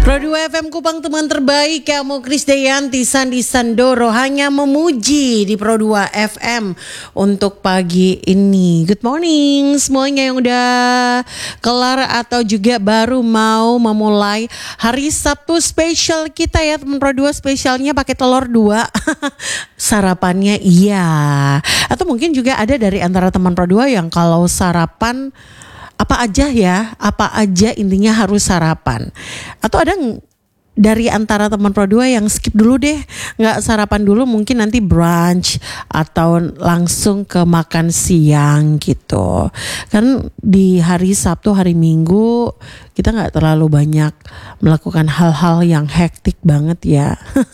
Pro 2 FM Kupang, teman terbaik. Kamu Krisdayanti, Sandi Sandoro hanya memuji di Pro 2 FM untuk pagi ini. Good morning semuanya yang udah kelar atau juga baru mau memulai hari Sabtu spesial kita ya teman Pro 2. Spesialnya pakai telur 2. Sarapannya iya. Atau mungkin juga ada dari antara teman Pro 2 yang kalau sarapan apa aja intinya harus sarapan. Atau ada dari antara teman Pro 2 yang skip dulu deh, nggak sarapan dulu, mungkin nanti brunch atau langsung ke makan siang gitu. Kan di hari Sabtu, hari Minggu kita nggak terlalu banyak melakukan hal-hal yang hektik banget ya.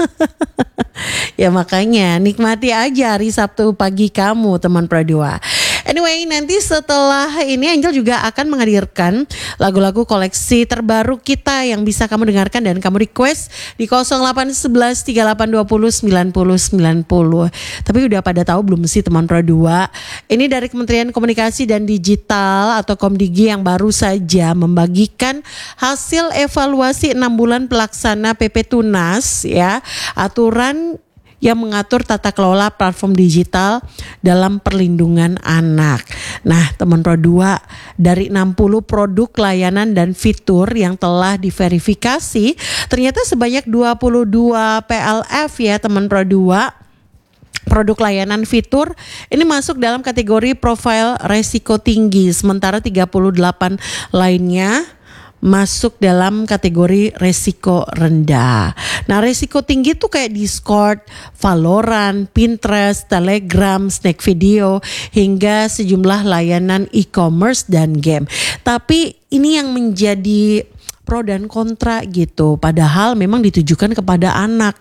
Ya makanya nikmati aja hari Sabtu pagi kamu teman Pro 2. Anyway, nanti setelah ini Angel juga akan menghadirkan lagu-lagu koleksi terbaru kita yang bisa kamu dengarkan dan kamu request di 0811 3820 9090. Tapi udah pada tahu belum sih teman Pro 2? Ini dari Kementerian Komunikasi dan Digital atau Komdigi yang baru saja membagikan hasil evaluasi 6 bulan pelaksana PP Tunas ya, aturan yang mengatur tata kelola platform digital dalam perlindungan anak. Nah, teman Pro 2, dari 60 produk layanan dan fitur yang telah diverifikasi, ternyata sebanyak 22 PLF ya teman Pro 2. Produk layanan fitur ini masuk dalam kategori profil resiko tinggi, sementara 38 lainnya masuk dalam kategori resiko rendah. Nah, resiko tinggi tuh kayak Discord, Valorant, Pinterest, Telegram, Snack Video, hingga sejumlah layanan e-commerce dan game. Tapi ini yang menjadi pro dan kontra gitu. Padahal memang ditujukan kepada anak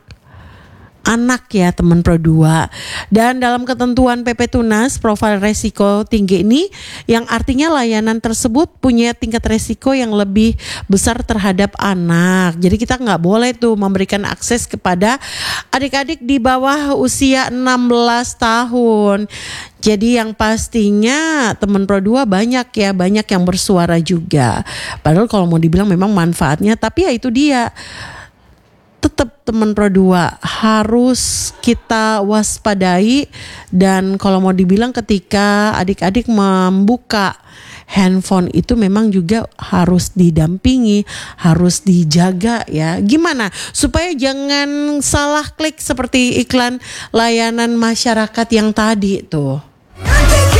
ya teman Pro 2. Dan dalam ketentuan PP Tunas, profil resiko tinggi ini yang artinya layanan tersebut punya tingkat resiko yang lebih besar terhadap anak. Jadi kita nggak boleh tuh memberikan akses kepada adik-adik di bawah usia 16 tahun. Jadi yang pastinya teman Pro 2 banyak yang bersuara juga. Padahal kalau mau dibilang memang manfaatnya, tapi ya itu dia. Tetap teman Pro 2 harus kita waspadai, dan kalau mau dibilang ketika adik-adik membuka handphone itu memang juga harus didampingi, harus dijaga ya. Gimana supaya jangan salah klik seperti iklan layanan masyarakat yang tadi tuh.